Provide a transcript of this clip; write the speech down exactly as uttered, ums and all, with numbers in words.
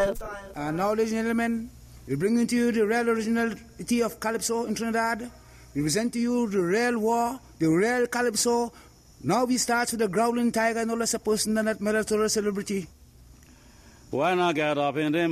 And now, ladies and gentlemen, we bring to you the real originality of Calypso in Trinidad. We present to you the real war, the real Calypso. Now we start with the growling tiger, no less a person than that military celebrity. Why not get up in them?